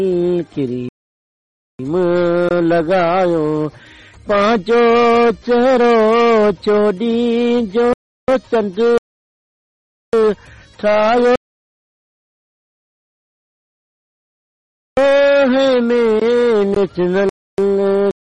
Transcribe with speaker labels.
Speaker 1: cream लगायो पांचो चेहरो चोडी जो चंद ठायो है में नेशनल